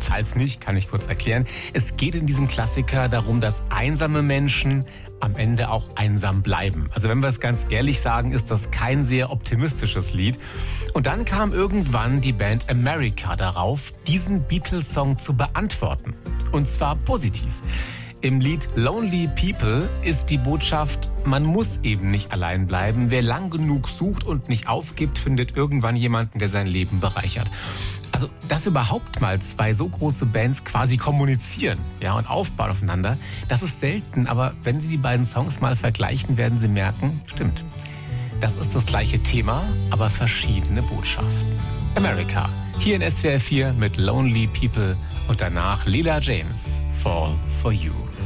Falls nicht, kann ich kurz erklären. Es geht in diesem Klassiker darum, dass einsame Menschen am Ende auch einsam bleiben. Also wenn wir es ganz ehrlich sagen, ist das kein sehr optimistisches Lied. Und dann kam irgendwann die Band America darauf, diesen Beatles-Song zu beantworten. Und zwar positiv. Im Lied Lonely People ist die Botschaft, man muss eben nicht allein bleiben. Wer lang genug sucht und nicht aufgibt, findet irgendwann jemanden, der sein Leben bereichert. Also, dass überhaupt mal zwei so große Bands quasi kommunizieren, ja, und aufbauen aufeinander, das ist selten. Aber wenn Sie die beiden Songs mal vergleichen, werden Sie merken, stimmt. Das ist das gleiche Thema, aber verschiedene Botschaften. America, hier in SWR 4 mit Lonely People und danach Leela James, Fall for You.